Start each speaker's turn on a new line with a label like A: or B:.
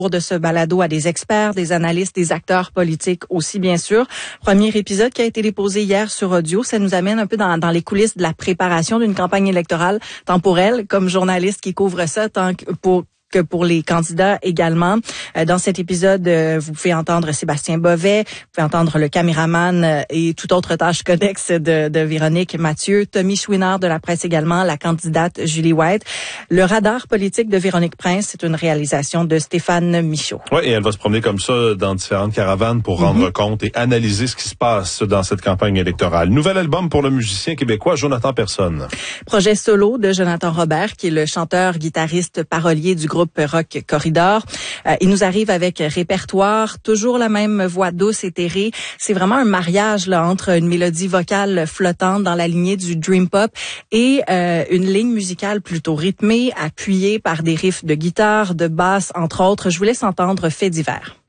A: de ce balado à des experts, des analystes, des acteurs politiques aussi, bien sûr. Premier épisode qui a été déposé hier sur Audio. Ça nous amène un peu dans les coulisses de la préparation d'une campagne électorale temporelle, comme journaliste qui couvre ça, tant que pour les candidats également. Dans cet épisode, vous pouvez entendre Sébastien Bovet, vous pouvez entendre le caméraman et toute autre tâche connexe de Véronique Mathieu, Tommy Chouinard de la presse également, la candidate Julie White. Le radar politique de Véronique Prince, c'est une réalisation de Stéphane Michaud.
B: Oui, et elle va se promener comme ça dans différentes caravanes pour rendre compte et analyser ce qui se passe dans cette campagne électorale. Nouvel album pour le musicien québécois Jonathan Personne.
A: Projet solo de Jonathan Robert, qui est le chanteur, guitariste, parolier du groupe rock Corridor. Il nous arrive avec répertoire, toujours la même voix douce, éthérée. C'est vraiment un mariage là entre une mélodie vocale flottante dans la lignée du dream pop et une ligne musicale plutôt rythmée, appuyée par des riffs de guitare, de basse, entre autres. Je vous laisse entendre Fait divers.